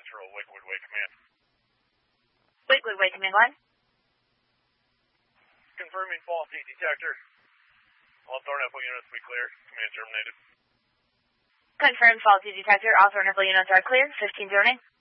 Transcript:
Central, Lakewood Way Command. Lakewood Way Command line. Confirming faulty detector. All Thornapple units be clear. Command terminated. Confirmed faulty detector. All Thornapple units are clear. 15 joining.